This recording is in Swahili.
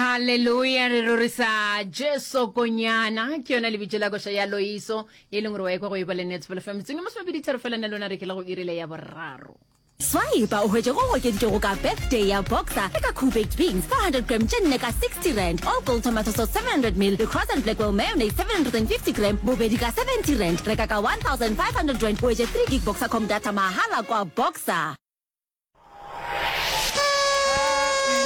Hallelujah, re rorisa Jesu konyana ke yona le bitšela go ya loiso e leng re wa ekwa go e bale Netsfell FM tseng mo se bidi tshwarofela na lona re ke la go irile ya boraro. Swipe o hwetše go okedi go ka birthday ya Boxer ka cool baked beans 400 gram tšenne ka 60 rand, all gold tomato sauce 700 ml, the cross and blackwell mayonnaise 750 gram bobedi ka 70 rand, reka ka 1500 rand o hwetše 3 gig Boxer com data mahala kwa Boxer.